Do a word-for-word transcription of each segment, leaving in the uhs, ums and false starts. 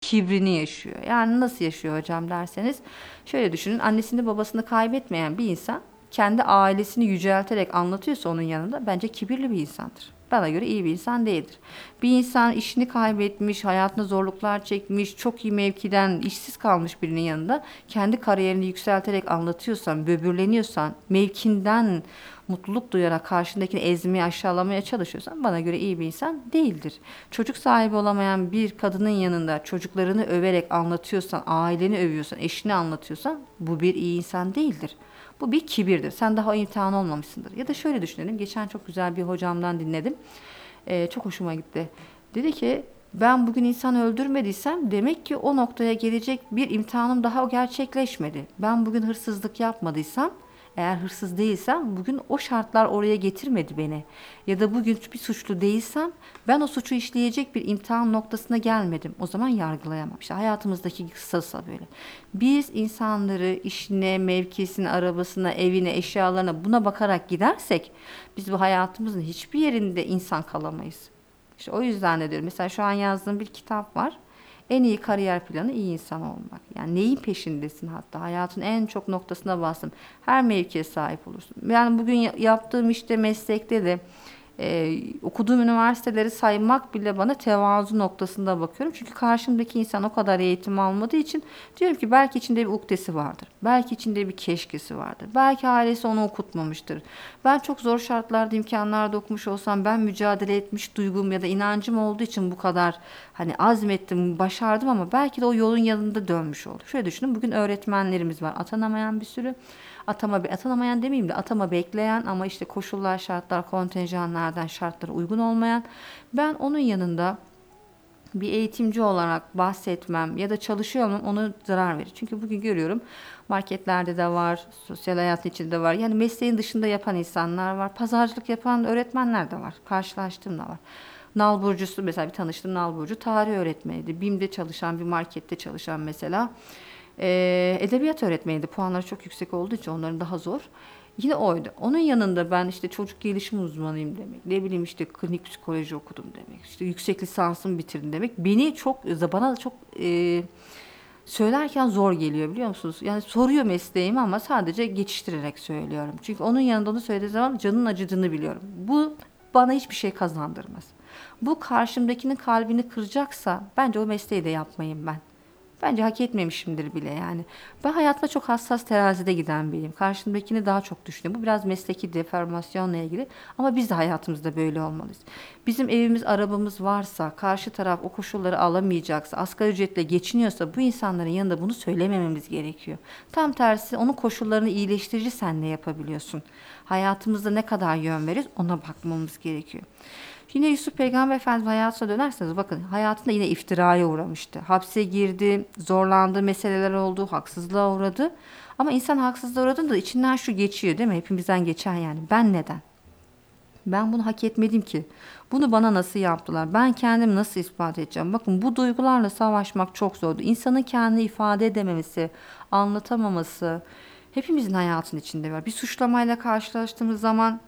kibrini yaşıyor. Yani nasıl yaşıyor hocam derseniz, şöyle düşünün, annesini babasını kaybetmeyen bir insan kendi ailesini yücelterek anlatıyorsa onun yanında, bence kibirli bir insandır. Bana göre iyi bir insan değildir. Bir insan işini kaybetmiş, hayatında zorluklar çekmiş, çok iyi mevkiden işsiz kalmış birinin yanında kendi kariyerini yükselterek anlatıyorsan, böbürleniyorsan, mevkinden mutluluk duyarak karşındakini ezmeye, aşağılamaya çalışıyorsan, bana göre iyi bir insan değildir. Çocuk sahibi olamayan bir kadının yanında çocuklarını överek anlatıyorsan, aileni övüyorsan, eşini anlatıyorsan, bu bir iyi insan değildir. Bu bir kibirdir. Sen daha o imtihan olmamışsındır. Ya da şöyle düşünelim. Geçen çok güzel bir hocamdan dinledim. Ee, çok hoşuma gitti. Dedi ki, ben bugün insan öldürmediysem demek ki o noktaya gelecek bir imtihanım daha gerçekleşmedi. Ben bugün hırsızlık yapmadıysam, eğer hırsız değilsem, bugün o şartlar oraya getirmedi beni. Ya da bugün bir suçlu değilsem, ben o suçu işleyecek bir imtihan noktasına gelmedim. O zaman yargılayamam. İşte hayatımızdaki kısasa böyle. Biz insanları işine, mevkisine, arabasına, evine, eşyalarına, buna bakarak gidersek, biz bu hayatımızın hiçbir yerinde insan kalamayız. İşte o yüzden de diyorum. Mesela şu an yazdığım bir kitap var. En iyi kariyer planı iyi insan olmak. Yani neyin peşindesin hatta? Hayatın en çok noktasına bastım. Her mevkiye sahip olursun. Yani bugün yaptığım işte, meslekte de e, okuduğum üniversiteleri saymak bile bana tevazu noktasında bakıyorum. Çünkü karşımdaki insan o kadar eğitim almadığı için diyorum ki belki içinde bir ukdesi vardır. Belki içinde bir keşkesi vardır. Belki ailesi onu okutmamıştır. Ben çok zor şartlarda, imkanlarda okumuş olsam, ben mücadele etmiş duygum ya da inancım olduğu için bu kadar hani azmettim, başardım, ama belki de o yolun yanında dönmüş oldu. Şöyle düşünün, bugün öğretmenlerimiz var. Atanamayan bir sürü. Atama, atanamayan demeyeyim de atama bekleyen ama işte koşullar, şartlar, kontenjanlardan şartlara uygun olmayan. Ben onun yanında bir eğitimci olarak bahsetmem ya da çalışıyor olmam onu zarar verir. Çünkü bugün görüyorum, marketlerde de var, sosyal hayatın içinde de var. Yani mesleğin dışında yapan insanlar var. Pazarcılık yapan öğretmenler de var. Karşılaştığım da var. Nal burcusu, mesela bir tanıştığım nal burcu tarih öğretmeniydi. BİM'de çalışan, bir markette çalışan mesela. Ee, edebiyat öğretmeniydi. Puanları çok yüksek olduğu için onların daha zor. Yine oydu. Onun yanında ben işte çocuk gelişim uzmanıyım demek. Ne bileyim işte klinik psikoloji okudum demek. İşte yüksek lisansımı bitirdim demek. Beni çok, bana da çok e, söylerken zor geliyor, biliyor musunuz? Yani soruyor mesleğimi ama sadece geçiştirerek söylüyorum. Çünkü onun yanında onu söylediği zaman canın acıdığını biliyorum. Bu bana hiçbir şey kazandırmaz. Bu karşımdakinin kalbini kıracaksa bence o mesleği de yapmayayım ben. Bence hak etmemişimdir bile yani. Ben hayatımda çok hassas, terazide giden biriyim. Karşımdakini daha çok düşünüyorum. Bu biraz mesleki deformasyonla ilgili. Ama biz de hayatımızda böyle olmalıyız. Bizim evimiz, arabamız varsa, karşı taraf o koşulları alamayacaksa, asgari ücretle geçiniyorsa, bu insanların yanında bunu söylemememiz gerekiyor. Tam tersi, onun koşullarını iyileştirici sen ne yapabiliyorsun? Hayatımızda ne kadar yön veriyoruz, ona bakmamız gerekiyor. Yine Yusuf Peygamber Efendimiz hayatına dönerseniz, bakın hayatında yine iftiraya uğramıştı. Hapse girdi, zorlandığı meseleler oldu, haksızlığa uğradı. Ama insan haksızlığa uğradığında içinden şu geçiyor değil mi? Hepimizden geçen yani. Ben neden? Ben bunu hak etmedim ki. Bunu bana nasıl yaptılar? Ben kendimi nasıl ispat edeceğim? Bakın, bu duygularla savaşmak çok zordu. İnsanın kendini ifade edememesi, anlatamaması hepimizin hayatının içinde var. Bir suçlamayla karşılaştığımız zaman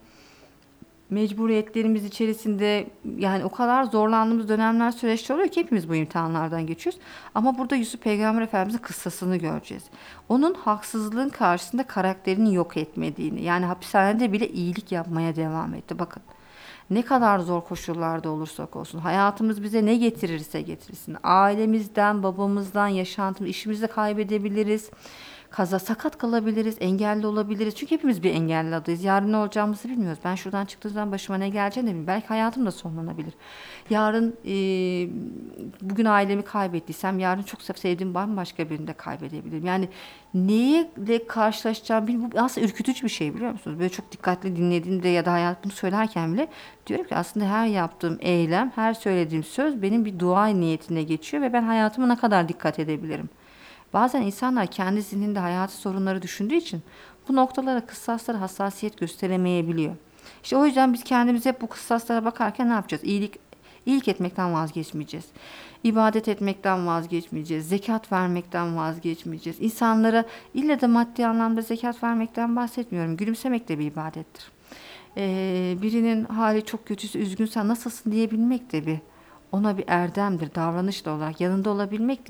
mecburiyetlerimiz içerisinde yani o kadar zorlandığımız dönemler, süreçler oluyor ki hepimiz bu imtihanlardan geçiyoruz. Ama burada Yusuf Peygamber Efendimiz'in kıssasını göreceğiz. Onun haksızlığın karşısında karakterini yok etmediğini, yani hapishanede bile iyilik yapmaya devam etti. Bakın, ne kadar zor koşullarda olursak olsun, hayatımız bize ne getirirse getirsin, ailemizden, babamızdan, yaşantımız, işimizi kaybedebiliriz. Kaza, sakat kalabiliriz, engelli olabiliriz. Çünkü hepimiz bir engelli adayız. Yarın ne olacağımızı bilmiyoruz. Ben şuradan çıktığım zaman başıma ne geleceğini de bilmiyorum. Belki hayatım da sonlanabilir. Yarın e, bugün ailemi kaybettiysem, yarın çok sevdiğim bambaşka birini de kaybedebilirim. Yani neyle karşılaşacağım bilmiyorum. Bu aslında ürkütücü bir şey, biliyor musunuz? Böyle çok dikkatli dinlediğimde ya da hayatımı söylerken bile diyorum ki aslında her yaptığım eylem, her söylediğim söz benim bir dua niyetine geçiyor ve ben hayatıma ne kadar dikkat edebilirim? Bazen insanlar kendi zihninde hayatı sorunları düşündüğü için bu noktalara, kıssaslara hassasiyet gösteremeyebiliyor. İşte o yüzden biz kendimize hep bu kıssaslara bakarken ne yapacağız? İyilik, iyilik etmekten vazgeçmeyeceğiz. İbadet etmekten vazgeçmeyeceğiz. Zekat vermekten vazgeçmeyeceğiz. İnsanlara illa da maddi anlamda zekat vermekten bahsetmiyorum. Gülümsemek de bir ibadettir. Ee, birinin hali çok kötüyse, üzgünsen nasılsın diyebilmek de bir, ona bir erdemdir. Davranışla olarak yanında olabilmek de